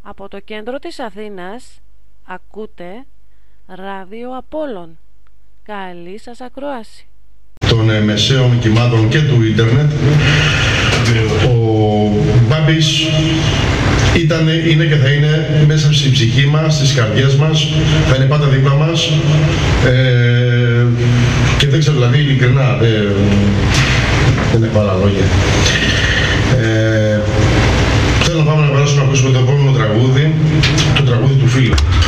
Από το κέντρο της Αθήνας ακούτε Ράδιο Απόλλων. Καλή σας ακρόαση. Των μεσαίων κυμάτων και του ίντερνετ, ο Μπάμπης είναι και θα είναι μέσα στη ψυχή μας, στις καρδιές μας, θα είναι πάντα δίπλα μας και δεν ξέρω, δηλαδή ειλικρινά δεν έχω άλλα λόγια. Θέλω να πάμε να περάσουμε να ακούσουμε το επόμενο τραγούδι, το τραγούδι του φίλου.